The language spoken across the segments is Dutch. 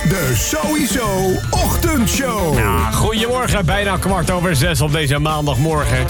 De Sowieso Ochtendshow. Ja, goedemorgen, bijna 6:15 op deze maandagmorgen.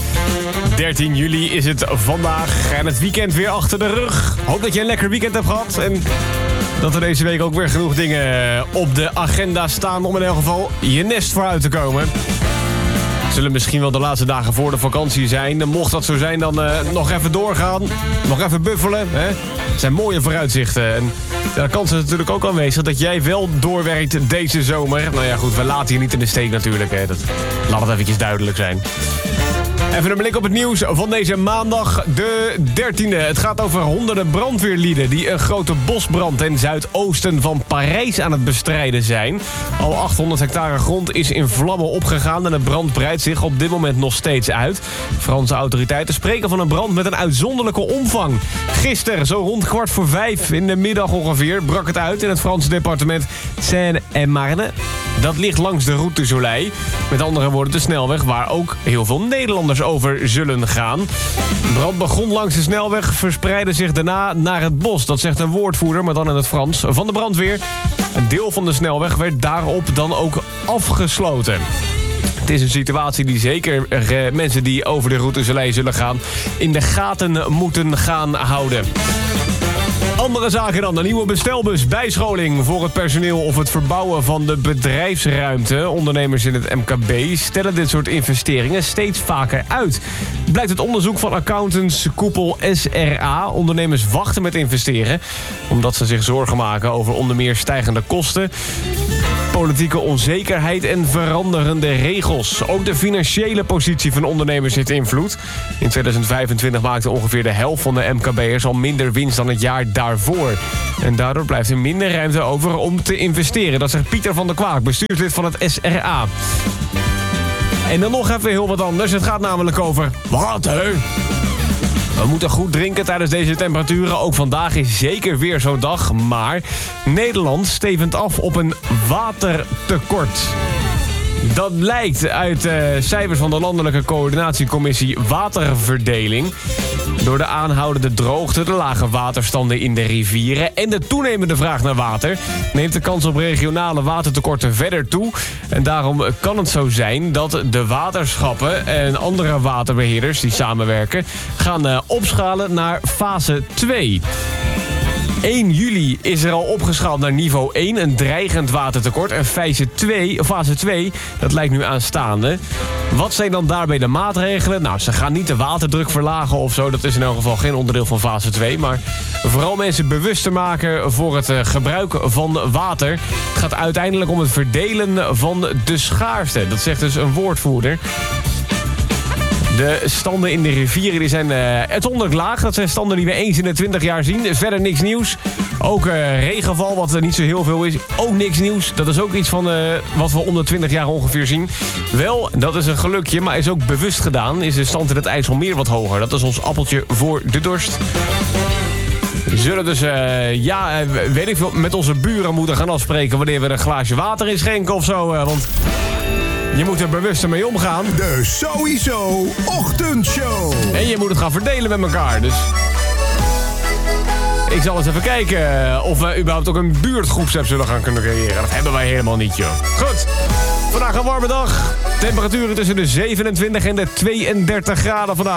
13 juli is het vandaag en het weekend weer achter de rug. Hoop dat je een lekker weekend hebt gehad en dat er deze week ook weer genoeg dingen op de agenda staan om in elk geval je nest vooruit te komen. Zullen misschien wel de laatste dagen voor de vakantie zijn. Mocht dat zo zijn, dan nog even doorgaan. Nog even buffelen. Hè? Het zijn mooie vooruitzichten. En de kans is natuurlijk ook aanwezig dat jij wel doorwerkt deze zomer. Nou ja, goed, we laten je niet in de steek natuurlijk. Hè? Laat het eventjes duidelijk zijn. Even een blik op het nieuws van deze maandag, de 13e. Het gaat over honderden brandweerlieden die een grote bosbrand ten zuidoosten van Parijs aan het bestrijden zijn. Al 800 hectare grond is in vlammen opgegaan en de brand breidt zich op dit moment nog steeds uit. Franse autoriteiten spreken van een brand met een uitzonderlijke omvang. Gisteren, zo rond 4:15 in de middag ongeveer, brak het uit in het Franse departement Seine-et-Marne. Dat ligt langs de Route du Soleil. Met andere woorden de snelweg waar ook heel veel Nederlanders over zullen gaan. De brand begon langs de snelweg, verspreidde zich daarna naar het bos. Dat zegt een woordvoerder, maar dan in het Frans, van de brandweer. Een deel van de snelweg werd daarop dan ook afgesloten. Het is een situatie die zeker mensen die over de Route du Soleil zullen gaan in de gaten moeten gaan houden. Andere zaken dan. De nieuwe bestelbus, bijscholing voor het personeel of het verbouwen van de bedrijfsruimte. Ondernemers in het MKB stellen dit soort investeringen steeds vaker uit. Blijkt uit onderzoek van accountants koepel SRA. Ondernemers wachten met investeren omdat ze zich zorgen maken over onder meer stijgende kosten, politieke onzekerheid en veranderende regels. Ook de financiële positie van ondernemers heeft invloed. In 2025 maakte ongeveer de helft van de MKB'ers al minder winst dan het jaar daarvoor. En daardoor blijft er minder ruimte over om te investeren. Dat zegt Pieter van der Kwaak, bestuurslid van het SRA. En dan nog even heel wat anders. Het gaat namelijk over water. We moeten goed drinken tijdens deze temperaturen. Ook vandaag is zeker weer zo'n dag. Maar Nederland stevend af op een watertekort. Dat blijkt uit cijfers van de Landelijke Coördinatiecommissie Waterverdeling. Door de aanhoudende droogte, de lage waterstanden in de rivieren en de toenemende vraag naar water neemt de kans op regionale watertekorten verder toe. En daarom kan het zo zijn dat de waterschappen en andere waterbeheerders die samenwerken gaan opschalen naar fase 2. 1 juli is er al opgeschaald naar niveau 1, een dreigend watertekort. En fase 2, dat lijkt nu aanstaande. Wat zijn dan daarbij de maatregelen? Nou, ze gaan niet de waterdruk verlagen of zo. Dat is in elk geval geen onderdeel van fase 2. Maar vooral mensen bewust te maken voor het gebruik van water. Het gaat uiteindelijk om het verdelen van de schaarste. Dat zegt dus een woordvoerder. De standen in de rivieren die zijn uitzonderlijk laag. Dat zijn standen die we eens in de 20 jaar zien. Verder niks nieuws. Ook regenval, wat er niet zo heel veel is. Ook niks nieuws. Dat is ook iets van wat we om de 20 jaar ongeveer zien. Wel, dat is een gelukje, maar is ook bewust gedaan. Is de stand in het IJsselmeer wat hoger. Dat is ons appeltje voor de dorst. We zullen dus, weet ik veel, met onze buren moeten gaan afspreken wanneer we een glaasje water inschenken of zo. Want je moet er bewust mee omgaan. De Sowieso Ochtendshow. En je moet het gaan verdelen met elkaar. Dus ik zal eens even kijken of we überhaupt ook een buurtgroepsapp zullen gaan kunnen creëren. Dat hebben wij helemaal niet, joh. Goed, vandaag een warme dag. Temperaturen tussen de 27 en de 32 graden vandaag.